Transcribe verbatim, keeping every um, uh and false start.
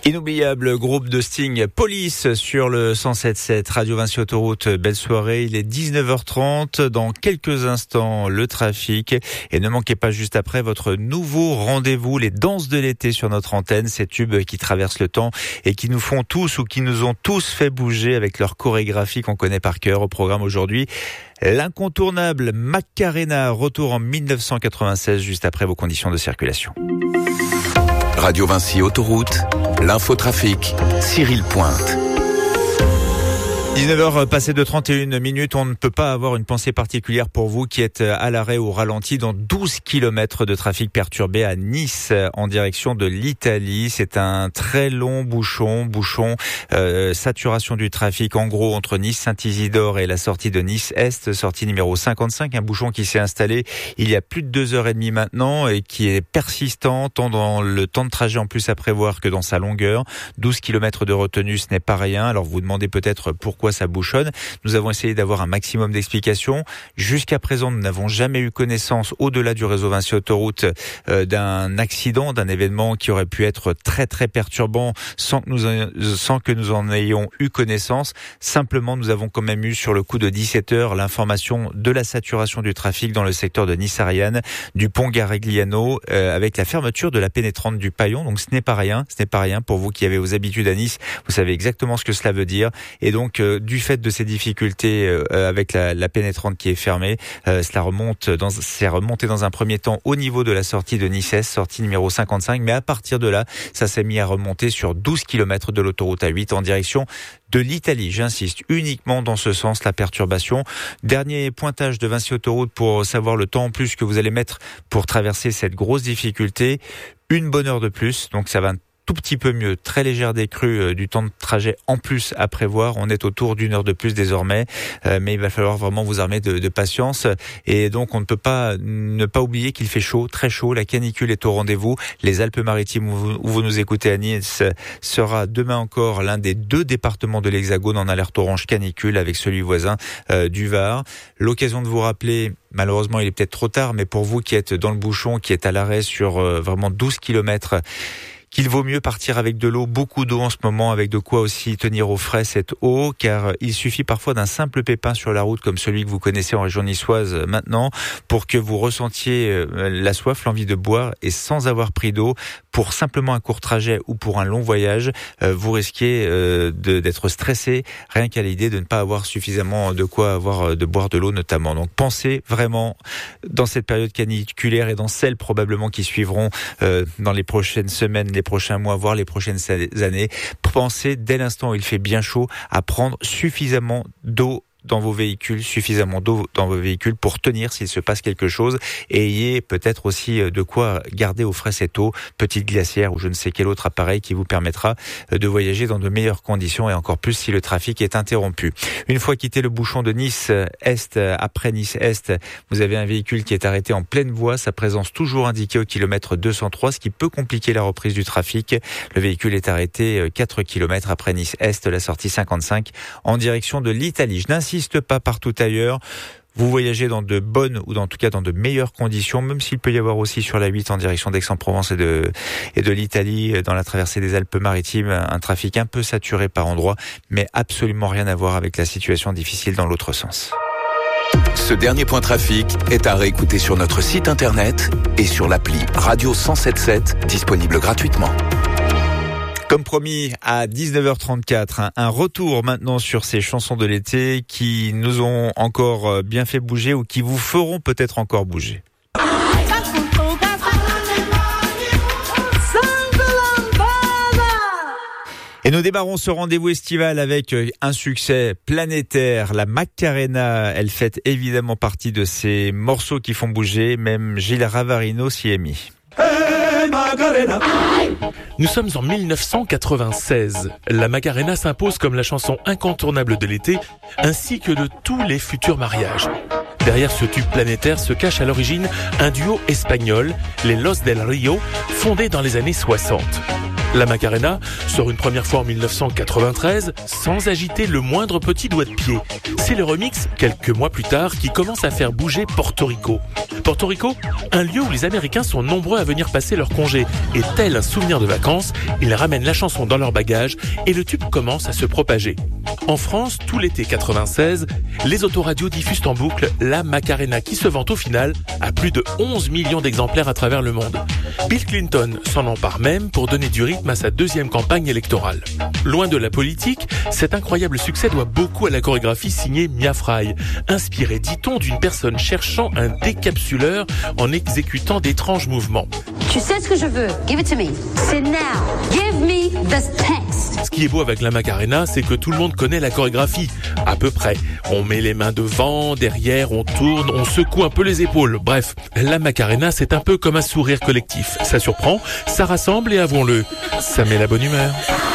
Inoubliable groupe de Sting, Police sur le cent sept sept Radio Vinci Autoroute. Belle soirée, il est dix-neuf heures trente. Dans quelques instants, le trafic. Et ne manquez pas juste après votre nouveau rendez-vous, les danses de l'été sur notre antenne. Ces tubes qui traversent le temps et qui nous font tous ou qui nous ont tous fait bouger avec leur chorégraphie qu'on connaît par cœur. Au programme aujourd'hui, l'incontournable Macarena, retour en mille neuf cent quatre-vingt-seize, juste après vos conditions de circulation. Radio Vinci Autoroute, l'infotrafic, Cyril Pointe. dix-neuf heures passées de trente et une minutes, on ne peut pas avoir une pensée particulière pour vous qui êtes à l'arrêt ou au ralenti dans douze kilomètres de trafic perturbé à Nice en direction de l'Italie. C'est un très long bouchon, bouchon, euh, saturation du trafic en gros entre Nice Saint-Isidore et la sortie de Nice Est, sortie numéro cinquante-cinq, un bouchon qui s'est installé il y a plus de deux heures et demie maintenant et qui est persistant tant dans le temps de trajet en plus à prévoir que dans sa longueur. douze kilomètres de retenue, ce n'est pas rien. Alors vous vous demandez peut-être pourquoi ça bouchonne. Nous avons essayé d'avoir un maximum d'explications. Jusqu'à présent, nous n'avons jamais eu connaissance, au-delà du réseau Vinci Autoroute, euh, d'un accident, d'un événement qui aurait pu être très très perturbant sans que nous, sans que nous en ayons eu connaissance. Simplement, nous avons quand même eu sur le coup de dix-sept heures l'information de la saturation du trafic dans le secteur de Nice-Ariane, du pont Garigliano, euh, avec la fermeture de la pénétrante du Paillon. Donc ce n'est pas rien, ce n'est pas rien pour vous qui avez vos habitudes à Nice. Vous savez exactement ce que cela veut dire. Et donc, euh, du fait de ces difficultés euh, avec la, la pénétrante qui est fermée, euh, cela remonte dans, c'est remonté dans un premier temps au niveau de la sortie de Nice Est, sortie numéro cinquante-cinq, mais à partir de là, ça s'est mis à remonter sur douze kilomètres de l'autoroute A huit en direction de l'Italie. J'insiste, uniquement dans ce sens, la perturbation. Dernier pointage de Vinci Autoroute pour savoir le temps en plus que vous allez mettre pour traverser cette grosse difficulté. Une bonne heure de plus, donc ça va tout petit peu mieux, très légère décrue euh, du temps de trajet en plus à prévoir. On est autour d'une heure de plus désormais, euh, mais il va falloir vraiment vous armer de, de patience. Et donc on ne peut pas ne pas oublier qu'il fait chaud, très chaud. La canicule est au rendez-vous. Les Alpes-Maritimes où vous, où vous nous écoutez à Nice sera demain encore l'un des deux départements de l'Hexagone en alerte orange canicule avec celui voisin euh, du Var. L'occasion de vous rappeler, malheureusement il est peut-être trop tard, mais pour vous qui êtes dans le bouchon, qui êtes à l'arrêt sur euh, vraiment douze kilomètres, qu'il vaut mieux partir avec de l'eau, beaucoup d'eau en ce moment, avec de quoi aussi tenir au frais cette eau, car il suffit parfois d'un simple pépin sur la route comme celui que vous connaissez en région niçoise maintenant pour que vous ressentiez la soif, l'envie de boire, et sans avoir pris d'eau, pour simplement un court trajet ou pour un long voyage, vous risquez de, d'être stressé rien qu'à l'idée de ne pas avoir suffisamment de quoi avoir de boire de l'eau notamment. Donc pensez vraiment dans cette période caniculaire et dans celles probablement qui suivront euh, dans les prochaines semaines, les prochains mois, voire les prochaines années, pensez dès l'instant où il fait bien chaud à prendre suffisamment d'eau dans vos véhicules, suffisamment d'eau dans vos véhicules pour tenir s'il se passe quelque chose, et ayez peut-être aussi de quoi garder au frais cette eau, petite glacière ou je ne sais quel autre appareil qui vous permettra de voyager dans de meilleures conditions, et encore plus si le trafic est interrompu. Une fois quitté le bouchon de Nice Est, après Nice Est, vous avez un véhicule qui est arrêté en pleine voie, sa présence toujours indiquée au kilomètre deux cent trois, ce qui peut compliquer la reprise du trafic. Le véhicule est arrêté quatre kilomètres après Nice Est, la sortie cinquante-cinq, en direction de l'Italie. Je n'insiste pas partout ailleurs. Vous voyagez dans de bonnes ou en tout cas dans de meilleures conditions, même s'il peut y avoir aussi sur la huit en direction d'Aix-en-Provence et de, et de l'Italie, dans la traversée des Alpes-Maritimes, un trafic un peu saturé par endroits, mais absolument rien à voir avec la situation difficile dans l'autre sens. Ce dernier point trafic est à réécouter sur notre site internet et sur l'appli Radio cent sept sept, disponible gratuitement. Comme promis, à dix-neuf heures trente-quatre, un, un retour maintenant sur ces chansons de l'été qui nous ont encore bien fait bouger ou qui vous feront peut-être encore bouger. Et nous démarrons ce rendez-vous estival avec un succès planétaire, la Macarena. Elle fait évidemment partie de ces morceaux qui font bouger, même Gilles Ravarino s'y est mis. Nous sommes en mille neuf cent quatre-vingt-seize. La Macarena s'impose comme la chanson incontournable de l'été, ainsi que de tous les futurs mariages. Derrière ce tube planétaire se cache à l'origine un duo espagnol, les Los del Rio, fondé dans les années soixante. La Macarena sort une première fois en mille neuf cent quatre-vingt-treize sans agiter le moindre petit doigt de pied. C'est le remix, quelques mois plus tard, qui commence à faire bouger Porto Rico. Porto Rico, un lieu où les Américains sont nombreux à venir passer leurs congés. Et tel un souvenir de vacances, ils ramènent la chanson dans leur bagage et le tube commence à se propager. En France, tout l'été quatre-vingt-seize, les autoradios diffusent en boucle la Macarena qui se vend au final à plus de onze millions d'exemplaires à travers le monde. Bill Clinton s'en empare même pour donner du rythme à sa deuxième campagne électorale. Loin de la politique, cet incroyable succès doit beaucoup à la chorégraphie signée Mia Fry, inspirée, dit-on, d'une personne cherchant un décapsuleur en exécutant d'étranges mouvements. Tu sais ce que je veux, give it to me. C'est now. Give me the text. Ce qui est beau avec la Macarena, c'est que tout le monde connaît la chorégraphie, à peu près. On met les mains devant, derrière, on tourne, on secoue un peu les épaules. Bref, la Macarena, c'est un peu comme un sourire collectif. Ça surprend, ça rassemble et avouons-le, ça met la bonne humeur.